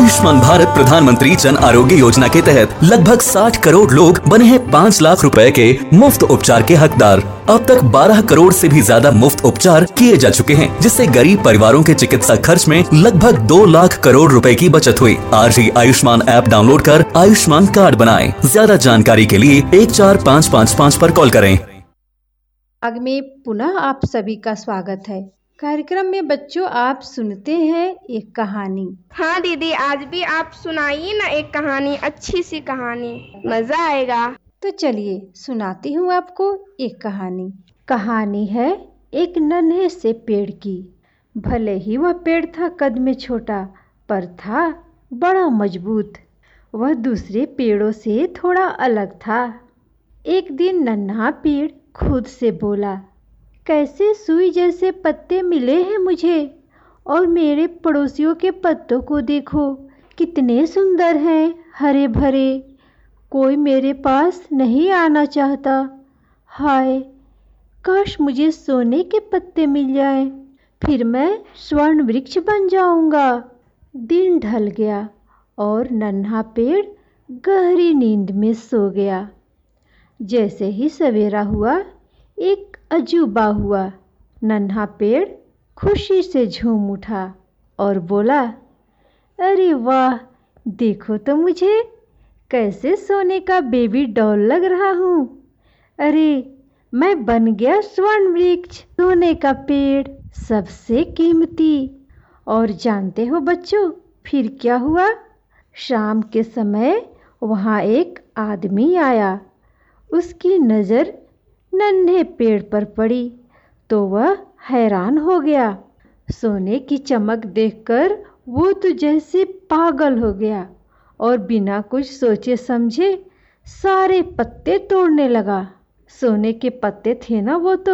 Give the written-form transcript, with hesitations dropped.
आयुष्मान भारत प्रधानमंत्री जन आरोग्य योजना के तहत लगभग 60 करोड़ लोग बने हैं 5 लाख रुपए के मुफ्त उपचार के हकदार। अब तक 12 करोड़ से भी ज्यादा मुफ्त उपचार किए जा चुके हैं, जिससे गरीब परिवारों के चिकित्सा खर्च में लगभग 2 लाख करोड़ रुपए की बचत हुई। आज ही आयुष्मान ऐप डाउनलोड कर आयुष्मान कार्ड बनाएं। ज्यादा जानकारी के लिए 14555 पर कॉल करें। भाग में पुनः आप सभी का स्वागत है। कार्यक्रम में बच्चों आप सुनते हैं एक कहानी। हाँ दीदी, आज भी आप सुनाइए ना एक कहानी, अच्छी सी कहानी, मजा आएगा। तो चलिए सुनाती हूँ आपको एक कहानी। कहानी है एक नन्हे से पेड़ की। भले ही वह पेड़ था कद में छोटा, पर था बड़ा मजबूत। वह दूसरे पेड़ों से थोड़ा अलग था। एक दिन नन्हा पेड़ खुद से बोला, कैसे सुई जैसे पत्ते मिले हैं मुझे, और मेरे पड़ोसियों के पत्तों को देखो कितने सुंदर हैं, हरे भरे। कोई मेरे पास नहीं आना चाहता। हाय, काश मुझे सोने के पत्ते मिल जाएं, फिर मैं स्वर्ण वृक्ष बन जाऊंगा। दिन ढल गया और नन्हा पेड़ गहरी नींद में सो गया। जैसे ही सवेरा हुआ, एक अजूबा हुआ। नन्हा पेड़ खुशी से झूम उठा और बोला, अरे वाह, देखो तो मुझे कैसे सोने का बेबी डॉल लग रहा हूँ। अरे, मैं बन गया स्वर्ण वृक्ष, सोने का पेड़, सबसे कीमती। और जानते हो बच्चों, फिर क्या हुआ? शाम के समय वहाँ एक आदमी आया। उसकी नज़र नन्हे पेड़ पर पड़ी तो वह हैरान हो गया। सोने की चमक देखकर वो तो जैसे पागल हो गया और बिना कुछ सोचे समझे सारे पत्ते तोड़ने लगा। सोने के पत्ते थे ना वो तो